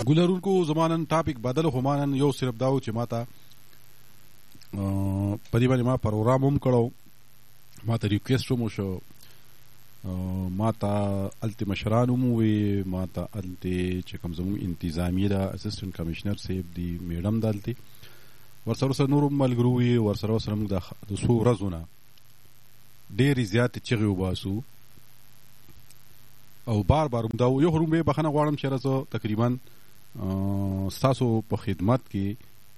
ګلرونکو زمانن ټاپک بدل خو مانن یو صرف داو چې ماته په دې باندې ما پروګرام هم کړو، ماته ریکویسټ هم وشو، ماته الته مشران هم ووی، ماته الته چې کوم زموږ انتظامی ده اسسټنټ کمشنر صاحب دی میډم دلته ورسره نور ملګرو وي، ورسره موږ د څو ورځو نه ډېرې زیاتې چغې وباسو او بار بار دا یو خو به بخښنه غواړم چې زه تقریبا ستاسو په خدمت کې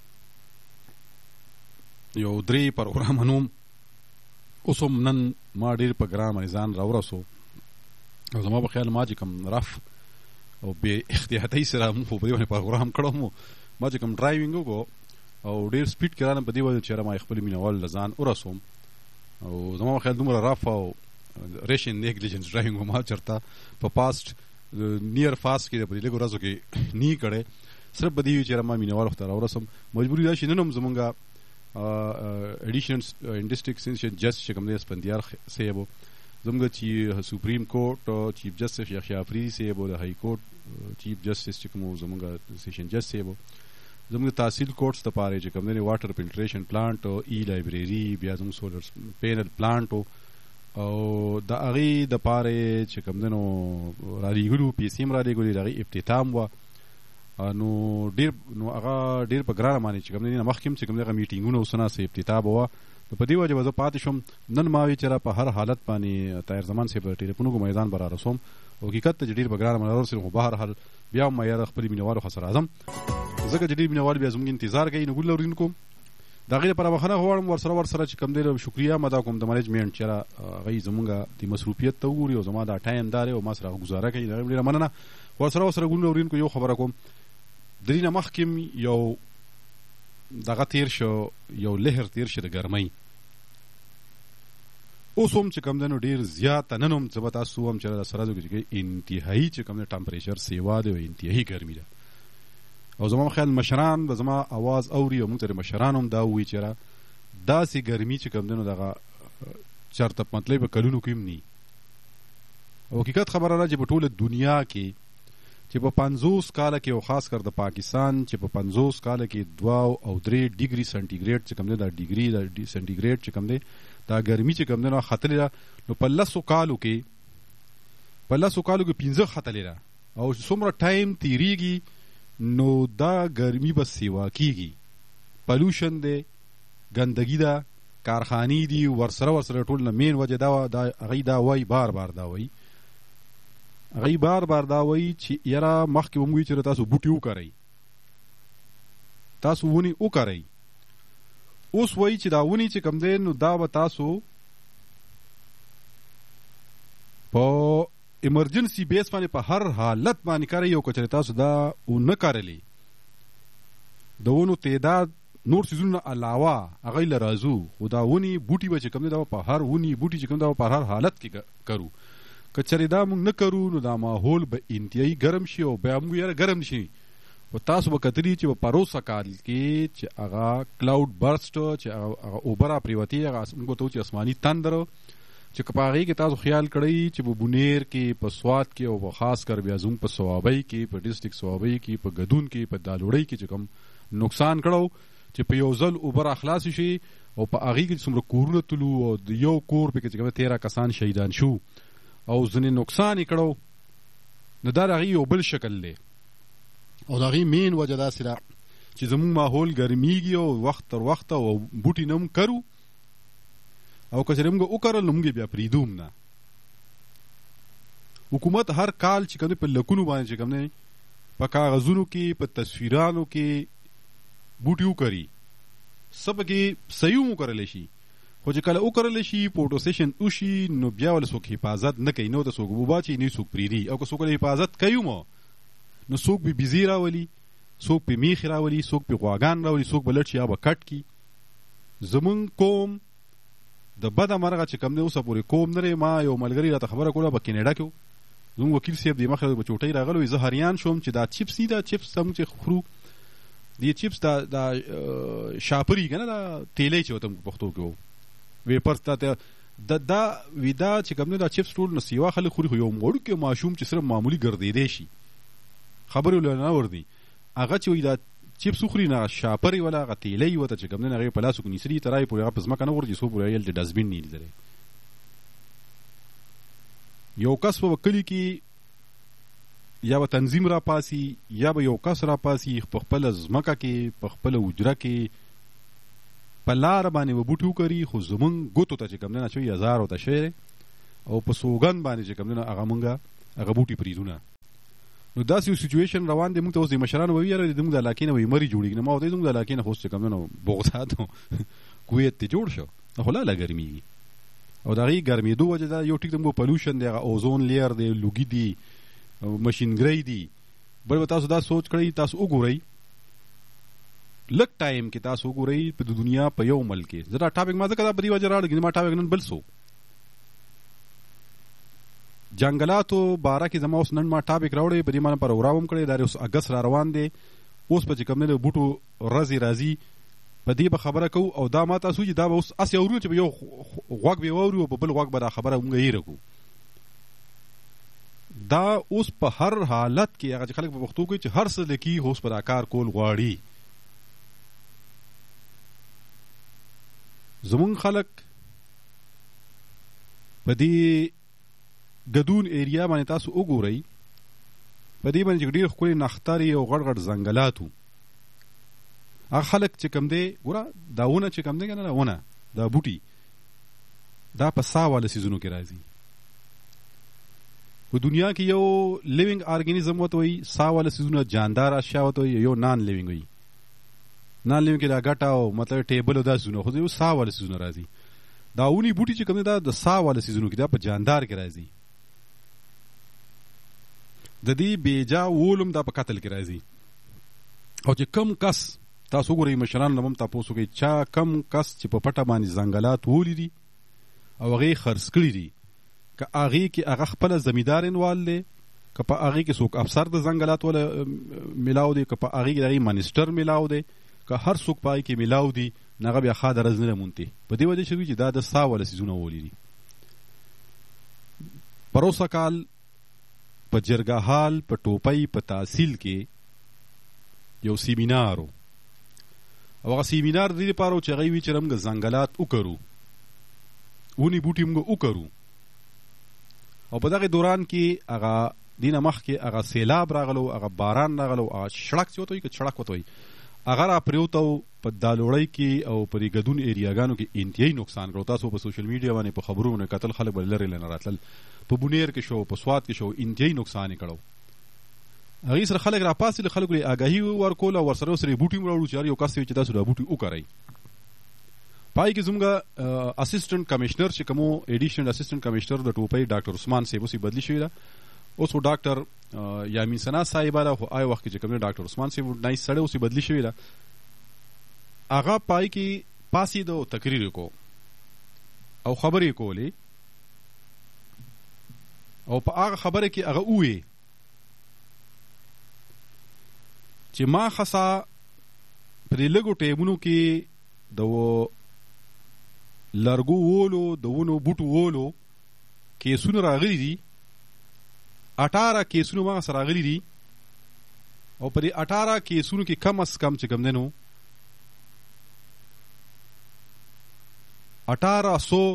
یو 3 پروګرامونه اوس هم نن ما ډېر په ګران باندې ځان راورسو او زما په خیال ما چې کوم رف او بې احتیاطۍ سره مو په دې باندې پروګرام کړی ما چې کوم ډرایوینګ وکړو او ډېر سپیډ کې رالم په دې وجه چې ما خپل مینوال له ځان ورسوم او زما په خیال دومره رف او ریشن نیګلیجنس ډرایوینګ ما چرته په پاست نیر فاست کې د په دې لږو ورځو کې نی کړی، صرف په دې وي چې ما مینوال ورته راورسم. مجبوري دا چې نن هم زمونږ ایډیشنل ډسټرکټ سینشن جج چې کوم دی اسفندیار صاحب، زمونږ چې سپریم کورټ چیف جسټس یحیی افریدي صاحب او د های کورټ چیف جسټس چې کوم زمونږ سیشن جج صاحب، زمونږ تحصیل کورټس دپاره چې کوم دی واټر فلټریشن پلانټ، ای لایبرري، بیا زموږ سولر پینل پلانټ او د هغې دپاره چې کوم دی نو رالیږلو پیسې هم رالیږلې، د هغې افتتام وه نو هغه ډېر په ګرانه باندې چې کوم دی نه مخکې هم چې کوم دی هغه میټینګونه اوسنه څه افتتام وه، نو په دې وجه به زه پاتې شوم. نن ما وی چې را په هر حالت باندې طاهر زمان صاحب د ټلیفونونو میدان به را رسوم او حقیقت ته چې ډېر په ګرانه باندې رارسېږم، خو بهرحال بیا هم ما یاره خپلې مینهوالو څخه راځم ځکه چې ډېر مینهوال بیا زموږ انتظار کوي. نو ګل اورېدونکو د هغې لپاره بخښنه غواړم، ورسره چې کوم دی شکریه مدا کوم د منیجمنټ چې هغوی زموږ د مصروفیت ته وګوري او زما دا ټایم دا دی او ما سره هغه ګزاره کوي، د هغې ډېره مننه. ورسره ګل اورېدونکو یو خبره کوم، د دې نه مخکې یو دغه تېر شو، یو لهر تېر شو د ګرمۍ، اوس هم چې کوم دی نو ډېر زیات نن هم زه به تاسو ووایم چې سره انتهایي چې کوم دی ټمپریچر سیوا دی او انتهایي ګرمي ده او زما خیال مشران به زما اواز اوري او موږ ته مشران هم دا ووایي چې داسې ګرمي چې کوم دی نو دغه چرته مطلب په کلونو کې هم ني او حقیقت خبره ده چې په ټوله دنیا کې چې په 50 کاله کې او خاص کر د پاکستان چې په 50 کاله کې 2 او 3 ډیګري سنټیګریډ چې کوم دی دا ډیګري د سنټیګریډ چې کوم دی دا ګرمي چې کوم دی نو ختلې ده، نو په 10 کالو کې 15 ختلې ده او څومره ټایم تیریږي نو دا ګرمي به سیوا کیږي. پلوشن دی، ګندګي ده، کارخانې دي، ورسره ټول نه مین وجه دا هغوی دا وایي بار بار دا وایي چې یاره مخکې به موږ چې تاسو بوټي وکرئ، تاسو ونې وکرئ، اوس وایي چې دا ونې چې کوم دی نو دا به تاسو په ایمرجنسی بیس باندې په هر حالت باندې کاري او کچره تاسو دا ونه کارلی د ونو تعداد نور سيزونه علاوه هغه ل رازو او دا ونی بوټي به کوم دا په هر ونی بوټي چې کوم دا په هر حالت کې کرو، کچره دا موږ نه کرو نو دا ماحول به انتهایی ګرم شي او بیا موږ یې ګرم شي او تاسو به کتلی چې په پروسه کال کې چې هغه کلاود برست چې هغه اوبرا پریوتی هغه موږ ته چې آسماني تندر چې په هغې کې تاسو خیال کړئ چې په بونیر کې، په سوات کې او په خاص کر بیا زموږ په صوابۍ کې، په ډسټرکټ صوابۍ کې، په ګدون کې، په دالوړۍ کې چې کوم نقصان کړو چې په یو ځل اوبه راخلاص شي او په هغې کې څومره کورونه تلو او د یو کور پکې چې کوم 13 کسان شهیدان شو او ځینې نقصان یې کړو، نو دا د هغې یو بل شکل دی او د هغې مین وجه داسې ده چې زموږ ماحول ګرمیږي او وخت تر وخته او بوټي نه هم کرو او که چېرې موږ وکرل نو موږ بیا پرېږدو هم نه. حکومت هر کال چې کوم په لکونو باندې چې کوم په کاغذونو کې، په تصویرانو کې بوټي وکري، څه پکې صحیح هم وکرلی شي، خو چې کله وکرلی شي فوټو سیشن وشي نو بیا ولې څوک حفاظت نه کوي، نو ته څوک اوبه واچوي نه څوک پرېږدي، او که څوک حفاظت کوي نو څوک به بیزې راولي، څوک به میخې راولي، څوک به غواګان راولي، څوک به لټ شي یا به کټ کي. زمونږ قوم د بده مرغه چې کوم دی اوسه پورې کوم نه، ما یو ملګري راته خبره کوله په کینیډا کې زموږ وکیل صاحب دی مخې په چوټۍ راغلی، زه حیران شوم چې دا چپس دي، دا چپس هم چې خورو دی چپس دا شاپري که نه دا تیلی چې ورته پښتو کې ویپرس دا ویدا چې کوم دی دا چپس ټول نو سیوا خلک خوري، خو یو وړوکی ماشوم چې صرف معمولي ګرځېدی شي خبرې له نه وردي هغه چې وایي دا چپس وخوري نه شاپرې ولا هغه تیلی ورته چې کوم دی هغه یې په لاسو کې نیسلي تر هغې پورې هغه په ځمکه نه غورځي څو پورې هغې هلته ډسبین نه لیدلی. یو کس په کلي کې یا به تنظیم را پاسي یا به یو کس را پاسي په خپله ځمکه کې په خپله حجره کې په لاره باندې به بوټي وکري، خو زمونږ ګوتو ته چې کوم دی نه چې هزار ورته شوی دی او په سوګند باندې چې کوم دی نه هغه مونږ هغه بوټي پرېږدونه. نو داسې یو سچویشن روان دی. مونږ ته اوس د مشرانو به وي یاره زمونږ د علاقې نه به مری جوړېږي. نو ما ورته زمونږ د علاقې نه خو اوس چې کوم دی نو بغداد او کویت ته جوړ شو، خو لا ګرمېږي او د هغې ګرمېدو وجه دا یو ټیک د مونږ پلوشن دی، هغه اوزون لیر دی، لوګي دي، مشینګرۍ دي. بل به تاسو دا سوچ کړئ، تاسو وګورئ لږ ټایم کې تاسو وګورئ په دنیا په یو ملک کې. زه دا ټاپک ما ځکه دا په دې وجه راوړی ما ټاپک نن بل څو جنګلاتو باره کې زما اوس نن ما ټاپک راوړی په دې معنی پروګرام هم کړی. دا اوس اګست را روان دی، اوس به چې کوم دی بوټو ورځې راځي په دې به خبره کوو. او دا ما تاسو چې دا به اوس اسې اورو چې به یو غوږ به واوري او په بل غوږ به دا خبره مونږ هېره کړو. دا اوس په هر حالت کې هغه چې خلک په پښتو کوي چې هر څه لکي اوس په دا کار کول غواړي. زمونږ خلک په دې ګدون ایریا باندې تاسو وګورئ، په دې باندې چې ډېر ښکلي نښترې او غټ غټ ځنګلات وو. هغه خلک چې کوم دی ګوره دا ونه چې کوم دی که نه ونه دا بوټي دا په 100 واله سیزونو کې راځي. په دنیا کې یو لیوینګ ارګانیزم ورته وایي، 100 واله سیزونه جاندار اشیا ورته وایي، یو نان لیوینګ وایي. نان لیوینګ کې دا ګټه او مطلب ټیبل او دا سیزونه خو یو 100 واله سیزونه راځي. دا اونی بوټي چې کوم دی دا د 100 واله سیزونو کې دا په جاندار کې راځي. د دې بیجا وولم دا په قتل کې راځي. او چې کم کس تاسو وګورئ مشران نه هم تاسو کوي چا کم کس چې په پټه باندې ځنګلات ولیدي او هغې خرڅ کړي دي، که هغې کې هغه خپله زمیندار انوال دی، که په هغې کې څوک افسر د ځنګلات ولا ملاو دی، که په هغې کې د هغې منسټر ملاو دی، که هر څوک په هغې کې ملاو دي، نو هغه بیا ښه درز نه مونتې په دې وجه چې دا د 100 واله سیزونه ولیدي. پروسه کال په جرګهال په ټوپۍ په تحصیل کې یو سیمینار و او هغه سیمینار د دې لپاره و چې هغوی وي چې موږ ځنګلات وکرو، ونې بوټي موږ وکرو. او په دغه دوران کې هغه دینه مخکې هغه سیلاب راغلو، هغه باران راغلو، هغه شړک چې ورته وایي که چړک ورته وایي هغه را پرېوته په دا لوړۍ کې او په دې ګدون ایریاګانو کې انتهایي نقصان کړو. تاسو په سوشل میډیا باندې په خبرونو کتل خلک به لرې نه راتلل، په بونیر کې شو، په سوات کې شو، انتهایي نقصان یې کړو. هغې سره خلک را پاسېدل، خلکو یې آګاهي ورکول او ورسره ورسره یې بوټي هم راوړو چې هر یو کس وي چې تاسو دا بوټي وکرئ. پای کې زموږ اسسټنټ کمشنر چې کوم ایډیشنل اسسټنټ کمشنر د ټوپۍ ډاکټر عثمان صاحب اوس یې بدلي شوې ده، اوس ډاکټر یامین سنا صاحبه ده، خو آی وخت کې چې کوم ډاکټر عثمان صاحب نایس سړی اوس یې بدلي شوې ده. هغه پای کې پاسېد او تقریر کو او خبرې کولې او په هغه خبره کې هغه ووی چې ما خاصه په دې لږو ټایمونو کې د لرګو وولو د ونو بوټو وولو کیسونه راغلي دي، 18 کیسونه ما سره راغلي دي او په دې 18 کیسونو کې کم از کم چې کوم دی نو 1800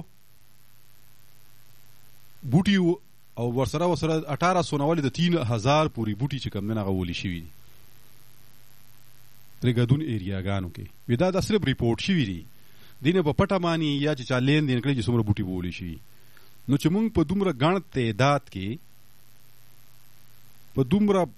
بوټي او ورسره 1800 نه ولې د 3000 پورې بوټي چې کوم دی هغه وولي شوي دي د ګدون ایریاګانو کې. وی دا صرف ریپورټ شوي دي، دینه په پټه باندې یا چې چا لین دین کړي چې څومره بوټي بولی شي. نو چې مونږ په دومره ګڼ تعداد کې په دومره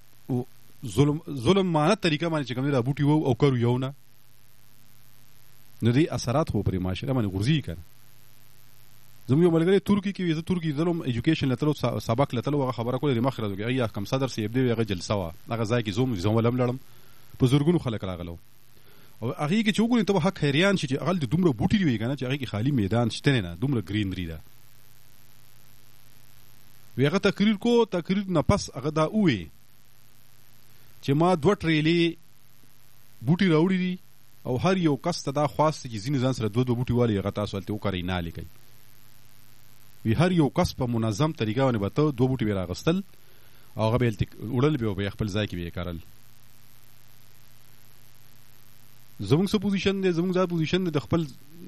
ظلمانه طریقه باندې چې کوم دی دا بوټي وو او کرو یو نه، نو دې اثرات خو پرې معاشره باندې غورځي که نه. زموږ یو ملګری ترکي کې وي، زه ترکي ځلم ایجوکیشن لتلو سبق لتلو هغه خبره کوله مخ راځو هغه حکم صدر صاحب دی هغه جلسه وه هغه ځای کې زوم ولم لړم په زرګونو خلک راغلو او هغې کې چې وګورې ته به حق حیران شي چې هغلته دومره بوټي دي وي که نه چې هغې کې خالي میدان شته نه، دومره ګرینري ده. وی هغه تقریر نه پس هغه دا ووی چې ما 2 ټریلې بوټي راوړي دي او هر یو کس ته دا خواست چې ځینې ځان سره 2 بوټي والي هغه تاسو هلته وکرئ نه لیکئ. وی هر یو کس په منظم طریقه باندې به ته 2 بوټي به راغستل او هغه به هلته وړل به او به خپل ځای کې به یې کرل. زمونږ څه پوزیشن دی، زمونږ دا پوزیشن دی د خپل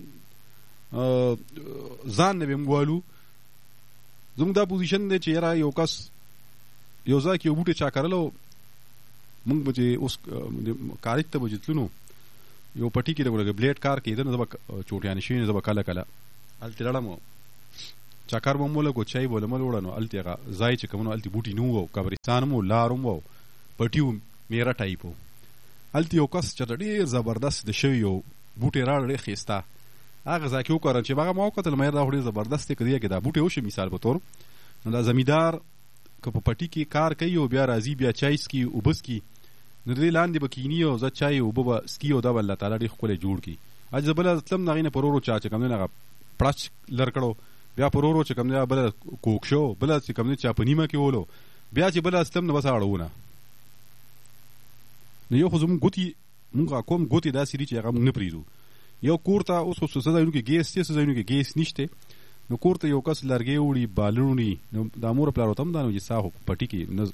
ځان نه به موږ والو. زمونږ دا پوزیشن دی چې یاره یو کس یو ځای کې یو بوټی چا کرلو، موږ به چې اوس کالج ته به چې تلو نو یو پټي کې د بلیډ کار کېده نو زه به چوټیانې شوي نو زه به کله کله هلتې لاړم چکر به مو ولګو چای به له مه وړه نو هلتې هغه ځای چې کوم نو هلتې بوټي نه وو، قبرستان هم وو، لار هم وو، پټي وو، میره ټایپ وو. هلته یو کس چېرته ډېر زبردست د شوي یو بوټی راړه ډېر ښایسته هغه ځای کې وکړل چې هغه ما وکتل میر دا خو ډېر زبردست دی که دې کې دا بوټی وشي مثال په طور نو دا زمیندار که په پټي کې کار کوي او بیا راځي بیا چای څکي اوبه څکي نو د دې لاندې به کیني او زه چای اوبه به څکي او دا به الله تعالی ډېر ښکلی جوړ کړي. اج زه بله تلم د هغې نه پر ورو چا چې کوم دی هغه پړچ لر کړو بیا پر ورو چې کوم دی بله کوک شو بله چې کوم دی چا په نیمه کې ولو بیا چې بله تلم نو بس اړونه نو یو خو زموږ ګوتې مونږ کوم ګوتې داسې دي چې هغه مونږ نه پرېږدو. یو کور ته اوس خو څه ځایونو کې ګیس دی څه ځایونو کې ګیس نشته نو کور ته یو کس لرګی وړي بالون وړي نو دا مور پلار ورته هم دا نو چې ستا خو په پټي کې نه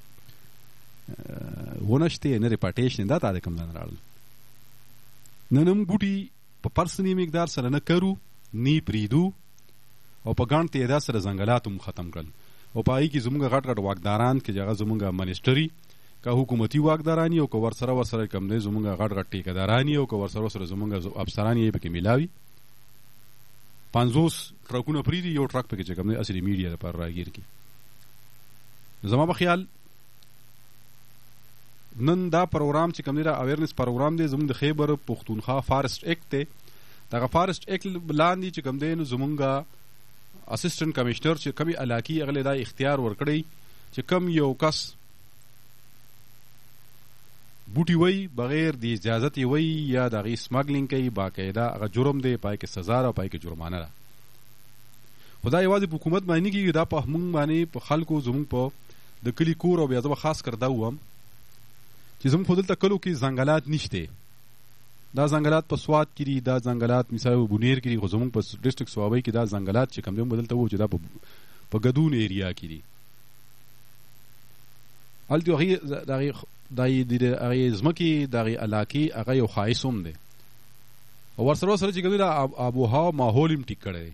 ونه شتې نه پټی شته دا تا د کوم ځای نه راړل. نن هم بوټي په پرسني مقدار سره نه کرو نه پرېږدو او په ګڼ تعداد سره ځنګلات هم ختم کړل او په هغې کې زموږ غټ غټ واکداران که هغه زموږ منسټري که حکومتي واکداران او که ورسره کم دی زموږ غټ غټ ټیکهداران او که ورسره زموږ افسران یې پکې میلاوي 50 ټرکونه پرېږدي یو ټرک پکې چې کوم دی اصلي میډیا لپاره راګیر کړي. زما په خیال نن دا پروګرام چې کوم دی دا اویرنس پروګرام دی زموږ د خیبر پښتونخوا فارسټ ایکټ دی. دغه فارسټ ایکټ لاندې چې کوم دی نو زموږ اسسټنټ کمشنر چې کومې علاقې هغه دا اختیار ورکړی چې کم یو کس بوټي وی بغیر د اجازت یې وی یا د هغې سمګلینګ کوي باقاعده هغه جرم دی پای کې سزا ده او پای کې جرمانه ده. خو دا یوازې په حکومت باندې نه کېږي دا په موږ باندې په خلکو زموږ په د کلي کور او بیا زه به خاص کر دا ووایم چې زموږ خو دلته کلو کې ځنګلات نشته. دا ځنګلات په سوات کې دي دا ځنګلات مثال بونیر کې دي خو زموږ په ډسټرکټ صوابۍ کې دا ځنګلات چې کوم دی موږ دلته وو چې دا په ګدون ایریا کې دي. هلته هغې د هغې ځمکې د هغې علاقې هغه یو ښایست هم دی او ورسره چې کوم دی دا آب و هوا ماحول هم ټیک کړی دی.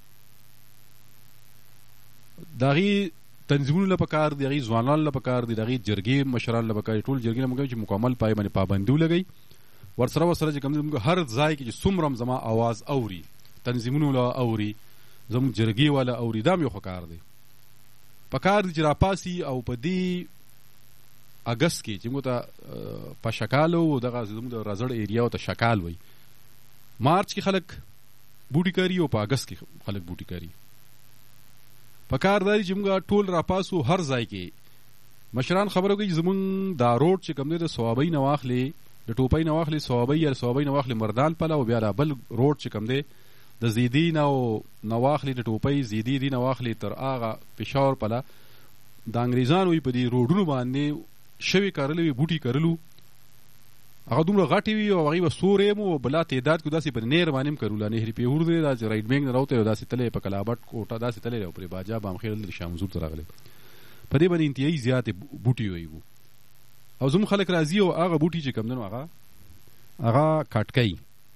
د هغې تنظیمونو له پکار دي د هغې ځوانانو له پکار دي د هغې جرګې مشرانو له پکار دي ټول جرګې نه موږ چې مکمل پای باندې پابندي ولګوي. ورسره چې کوم دی موږ هر ځای کې چې څومره زما اواز اوري تنظیمونو له اوري زموږ جرګې والا اوري دا هم یو ښه کار دی. پکار دي چې راپاسي او په دې اګست کې چې موږ ته په شکال و دغه زموږ د رازړ ایریاو ته شکال وی مارچ کې خلک بوټي کاري او په اګست کې خلک بوټي کاري. په کار دی چې موږ ټول راپاسو هر ځای کې مشران خبره کوي زموږ دا روډ چې کوم دی د صوابۍ نه واخلې د ټوپۍ نه واخلې صوابۍ یا صوابۍ نه واخلې مردان پله او بیا بل روډ چې کوم دی د زیدي نه واخلې د ټوپۍ زیدي دی نه واخلې تر هغه پېښور پله د انګریزانو په دې روډونو باندې شوي کرلې وي بوټي کرلو هغه دومره غټې وي او هغې به سورې هم او بلا تعداد کو داسې په نیر باندې هم کرلو نهر پیهور دی دا چې رایډ بینک نه راوتی او داسې تللی په کلابټ کوټه داسې تللی او پرې باجا بامخیل د شاه منظور ته راغلی په دې باندې انتهایي زیاتې بوټي وي او زموږ خلک راځي او هغه بوټي چې کوم دی نو هغه کټ کوي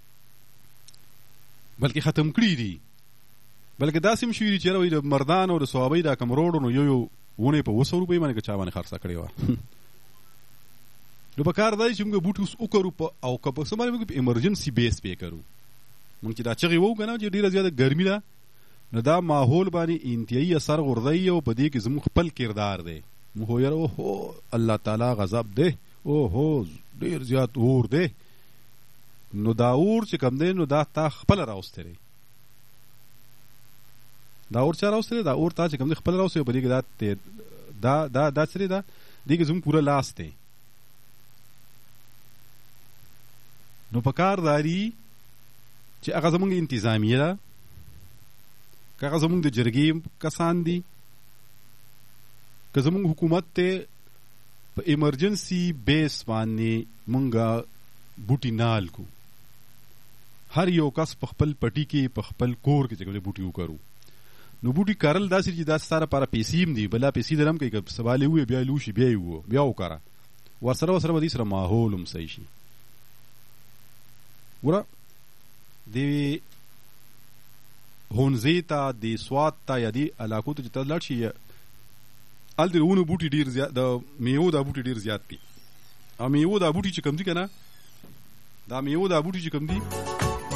بلکې ختم کړي دي بلکې داسې هم شوي دي چې یاره د مردان او د صوابۍ دا کوم روډ نو یو ونې په 200 روپۍ باندې که چا باندې خرڅه کړې وه نو په کار دی چې موږ بوټي اوس وکړو او که په څه باندې موږ په ایمرجنسي بیس پې کرو موږ چې دا چغې وو که نه چې ډېره زیاته ګرمي ده نو دا ماحول باندې انتهایي اثر غورځوي او په دې کې زموږ خپل کردار دی موږ خو یاره اوهو الله تعالی غضب دی اوهو ډېر زیات اور دی نو دا اور چې کوم دی نو دا تا خپله راوستی دی دا اور چا راوستی دی دا اور تا چې کوم دی خپله راوستی او په دې کې دا څه دی دا دې کې زموږ پوره لاس دی. نو په کار داري چې هغه زموږ انتظامیه ده که هغه زموږ د جرګې کسان دي که زموږ حکومت ته په ایمرجنسي بیس باندې مونږ بوټي نه الکو هر یو کس په خپل پټي کې په خپل کور کې چې بوټي وکړو نو بوټي کرل داسې چې دا ستاره لپاره پیسې هم دي بلا پیسې درم کوي که سوالې ووایي بیا لوشي بیا یې بیا وکړه ورسره به دې سره ماحول هم صحیح شي. ګوره د هونځې ته د سوات ته یا دې علاقو ته چې ته لاړ شي هلته د ونو بوټي ډېر زیات د میوو دا بوټي ډېر زیات دي او میوو دا بوټي چې کوم دي که نه دا میوو دا بوټي چې کوم دي